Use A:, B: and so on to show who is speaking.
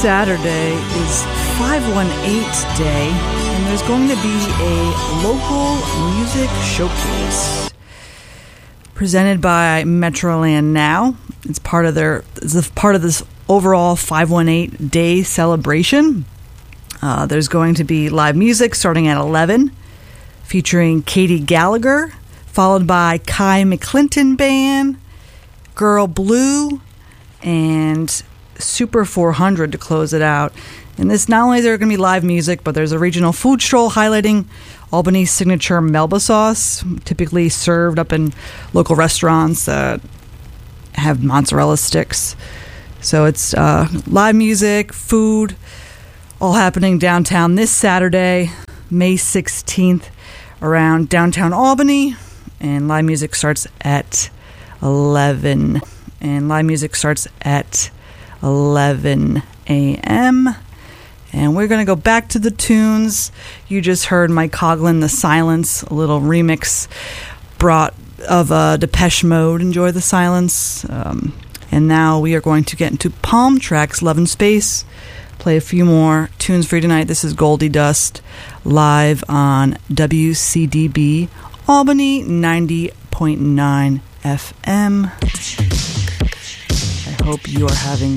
A: Saturday is 518 Day, and there's going to be a local music showcase presented by Metroland Now. It's part of this overall 518 Day celebration. There's going to be live music starting at 11, featuring Katie Gallagher, followed by Kai McClinton Band, Girl Blue, and Super 400 to close it out. And this, not only is there going to be live music, but there's a regional food stroll highlighting Albany's signature Melba sauce, typically served up in local restaurants that have mozzarella sticks. So it's live music, food, all happening downtown this Saturday, May 16th, around downtown Albany. And live music starts at 11. And live music starts at 11 a.m. And we're going to go back to the tunes. You just heard Mike Coughlin, The Silence, a little remix brought of Depeche Mode, Enjoy the Silence. And now we are going to get into Palm Tracks, Love and Space. Play a few more tunes for you tonight. This is Goldie Dust live on WCDB Albany 90.9 FM. I hope you are having